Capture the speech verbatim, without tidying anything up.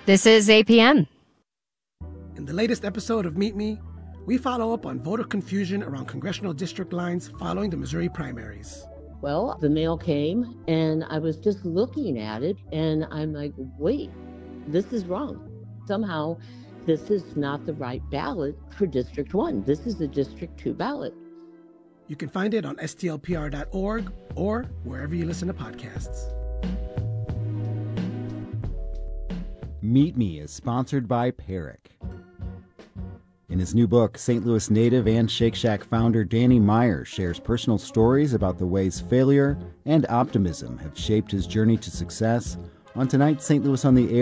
This is A P M. In the latest episode of Meet Me, we follow up on voter confusion around congressional district lines following the Missouri primaries. Well, the mail came, and I was just looking at it, and I'm like, wait, this is wrong. Somehow, this is not the right ballot for District one. This is the District two ballot. You can find it on S T L P R dot org or wherever you listen to podcasts. Meet Me is sponsored by Perrick. In his new book, Saint Louis native and Shake Shack founder Danny Meyer shares personal stories about the ways failure and optimism have shaped his journey to success on tonight's Saint Louis on the Air.